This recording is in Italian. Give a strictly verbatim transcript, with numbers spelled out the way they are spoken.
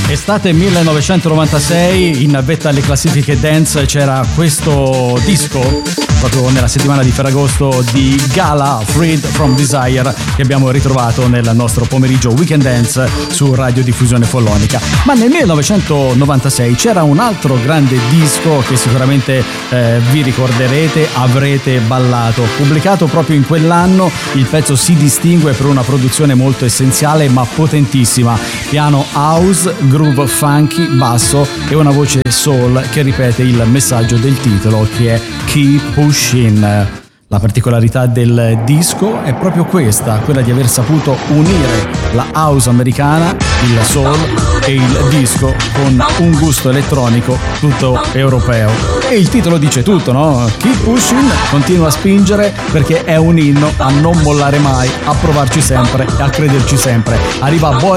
Estate millenovecentonovantasei, in vetta alle classifiche dance c'era questo disco proprio nella settimana di Ferragosto di Gala, Freed from Desire, che abbiamo ritrovato nel nostro pomeriggio Weekend Dance su Radiodiffusione Follonica. Ma nel millenovecentonovantasei c'era un altro grande disco che sicuramente eh, vi ricorderete, avrete ballato. Pubblicato proprio in quell'anno, il pezzo si distingue per una produzione molto essenziale ma potentissima: piano house, groove funky, basso e una voce soul che ripete il messaggio del titolo, che è Keep Pushing. La particolarità del disco è proprio questa, quella di aver saputo unire la house americana, il soul e il disco con un gusto elettronico tutto europeo. E il titolo dice tutto, no? Keep Pushing, continua a spingere, perché è un inno a non mollare mai, a provarci sempre e a crederci sempre. Arriva Boris